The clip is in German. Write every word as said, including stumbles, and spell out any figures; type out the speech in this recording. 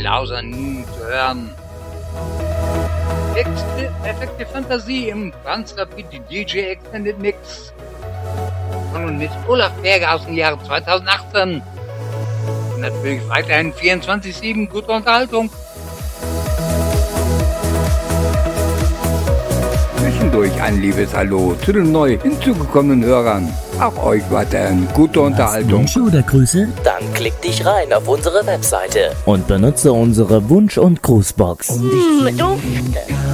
außer nun zu hören. Texte, Effekte Fantasie im Transrapid D J Extended Mix. Von und mit Olaf Berger aus dem Jahre zweitausendachtzehn. Und natürlich weiterhin vierundzwanzig sieben gute Unterhaltung. Zwischendurch ein liebes Hallo zu den neu hinzugekommenen Hörern. Auch euch weiterhin gute Unterhaltung. Wünsche oder Grüße? Dann klick dich rein auf unsere Webseite und benutze unsere Wunsch- und Grußbox. um dich zu